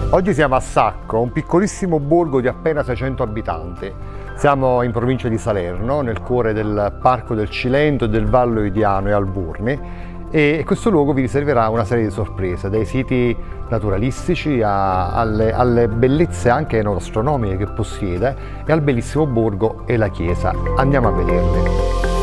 Oggi siamo a Sacco, un piccolissimo borgo di appena 600 abitanti. Siamo in provincia di Salerno, nel cuore del Parco del Cilento, del Vallo Idiano e Alburni, e questo luogo vi riserverà una serie di sorprese, dai siti naturalistici alle bellezze anche enogastronomiche che possiede e al bellissimo borgo e la chiesa. Andiamo a vederli.